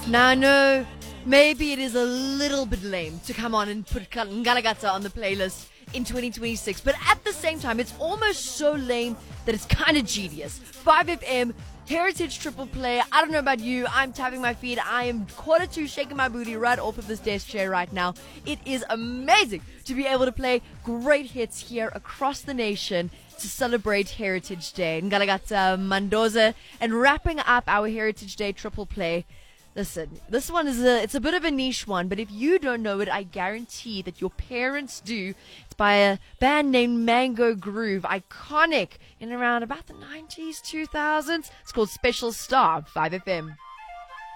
Now, I know maybe it is a little bit lame to come on and put Ngalagata on the playlist in 2026, but at the same time, it's almost so lame that it's kind of genius. 5FM, Heritage Triple Play. I don't know about you. I'm tapping my feet. I am quarter to shaking my booty right off of this desk chair right now. It is amazing to be able to play great hits here across the nation to celebrate Heritage Day. Ngalagata Mandoza, and wrapping up our Heritage Day Triple Play. Listen, this one it's a bit of a niche one, but if you don't know it, I guarantee that your parents do. It's by a band named Mango Groove, iconic in around about the 90s, 2000s. It's called Special Star, 5FM.